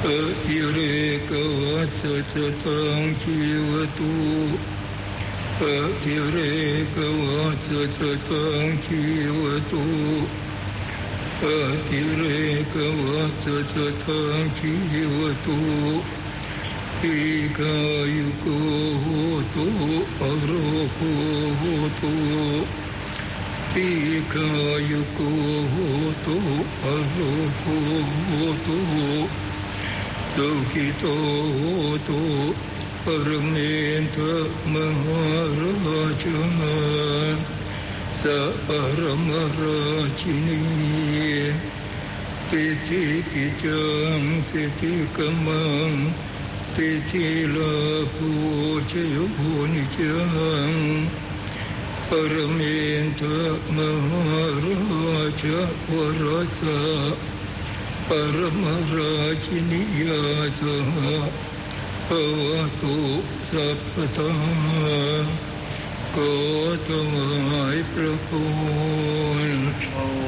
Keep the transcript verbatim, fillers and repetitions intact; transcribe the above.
ติเรกวัสสะทังชีวตุอติเรกวัสสะทังชีวตุอติเรกวัสสะทังชีวตุอิกายุโกโหตุอโรโกโหตุอิกายุโกโหตุอโรโกโหตุสุขิโตโหตุปรเมนทมหาราชสัพพรมราชินีติทิกิจังติทิกัมมังติทิลาภูชโยนิจังปรเมนทมหาราชวราชปรมราชินียาสหภวตุสัพพทาโกตมายพระคุณ